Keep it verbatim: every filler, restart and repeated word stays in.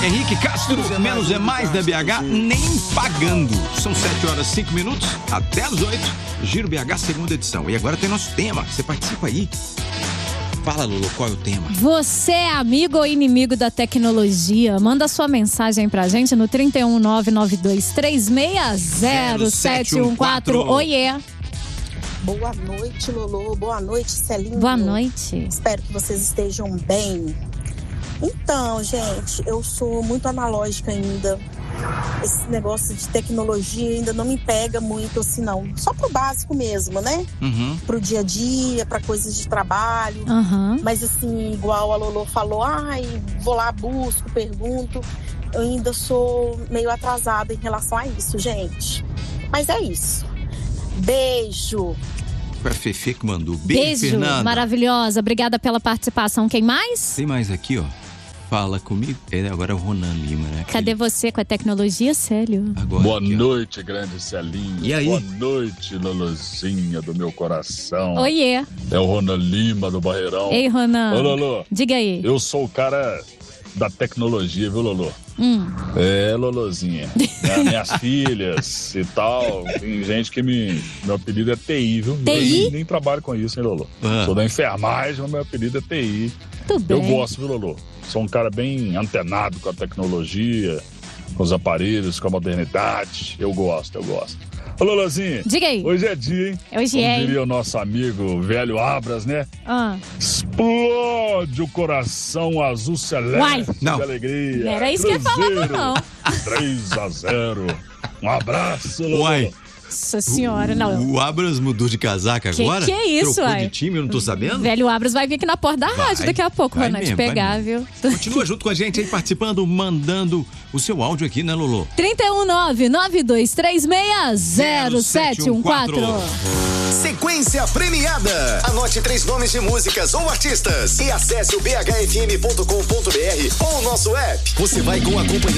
Henrique Castro, menos é mais da B H, nem pagando. São sete horas e cinco minutos, até as oito. Giro B H, segunda edição. E agora tem nosso tema, você participa aí. Fala, Lulu, qual é o tema? Você é amigo ou inimigo da tecnologia? Manda sua mensagem pra gente no trinta e um, nove nove dois três seis zero sete um quatro. Oiê! Boa noite, Lolo. Boa noite, Celinho. Boa noite. Espero que vocês estejam bem. Então, gente, eu sou muito analógica ainda. Esse negócio de tecnologia ainda não me pega muito assim, não. Só pro básico mesmo, né? Uhum. Pro dia a dia, pra coisas de trabalho. Uhum. Mas assim, igual a Lolo falou, ai, vou lá, busco, pergunto. Eu ainda sou meio atrasada em relação a isso, gente. Mas é isso. Beijo. Foi a Fefe que mandou. Beijo, Beijo, Fernanda. Maravilhosa. Obrigada pela participação. Quem mais? Tem mais aqui, ó. Fala comigo. Ele agora é o Ronan Lima, né? Cadê você com a tecnologia, Célio? Agora, Boa aqui, noite, grande Celinho. E aí? Boa noite, Lolozinha do meu coração. Oiê. É o Ronan Lima do Barreirão. Ei, Ronan. Ô, Lolo. Diga aí. Eu sou o cara da tecnologia, viu, Lolo? Hum. É, Lolozinha. É, minhas filhas e tal. Tem gente que me... Meu apelido é T I, viu? T I? Eu nem, nem trabalho com isso, hein, Lolo? Ah. Sou da enfermagem, mas meu apelido é T I. Tudo Eu bem. gosto, viu, Lolo? Sou um cara bem antenado com a tecnologia, com os aparelhos, com a modernidade. Eu gosto, eu gosto. Ô, Lolozinha. Diga aí. Hoje é dia, hein? Hoje Como é, hein? diria o nosso amigo velho Abras, né? Ah. Explode o coração azul celeste Uai. Não. de alegria. Não era isso que eu ia falar, Cruzeiro, não. três a zero. Um abraço, Lolo. Uai. Nossa senhora, não. O Abras mudou de casaca Que agora? que é isso, Trocou uai? de time, eu não tô sabendo? Velho Abras vai vir aqui na porta da Vai, rádio daqui a pouco, vai Ronan, te mesmo, vai pegar, mesmo. viu? Continua junto com a gente aí, participando, mandando o seu áudio aqui, né, Lolo? trinta e um, nove nove dois três seis zero sete um quatro. Sequência premiada. Anote três nomes de músicas ou artistas e acesse o b h f m ponto com ponto b r ou o nosso app. Você vai com a companhia